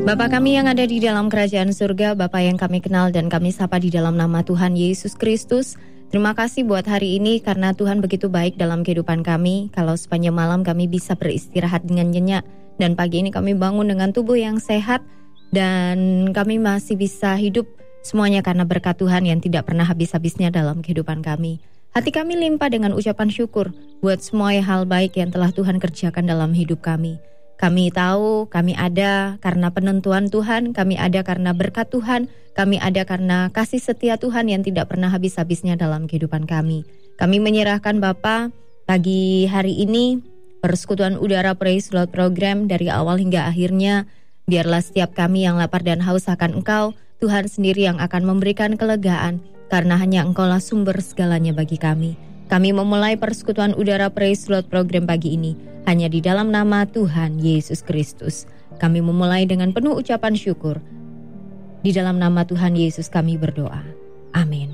Bapa kami yang ada di dalam kerajaan surga, Bapa yang kami kenal dan kami sapa di dalam nama Tuhan Yesus Kristus. Terima kasih buat hari ini karena Tuhan begitu baik dalam kehidupan kami. Kalau sepanjang malam kami bisa beristirahat dengan nyenyak dan pagi ini kami bangun dengan tubuh yang sehat dan kami masih bisa hidup semuanya karena berkat Tuhan yang tidak pernah habis-habisnya dalam kehidupan kami. Hati kami limpah dengan ucapan syukur buat semua hal baik yang telah Tuhan kerjakan dalam hidup kami. Kami tahu kami ada karena penentuan Tuhan, kami ada karena berkat Tuhan, kami ada karena kasih setia Tuhan yang tidak pernah habis-habisnya dalam kehidupan kami. Kami menyerahkan Bapa pagi hari ini, persekutuan udara Praise Lord program dari awal hingga akhirnya, biarlah setiap kami yang lapar dan haus akan Engkau, Tuhan sendiri yang akan memberikan kelegaan, karena hanya Engkaulah sumber segalanya bagi kami. Kami memulai persekutuan udara Praise Lord program pagi ini hanya di dalam nama Tuhan Yesus Kristus. Kami memulai dengan penuh ucapan syukur. Di dalam nama Tuhan Yesus kami berdoa. Amin.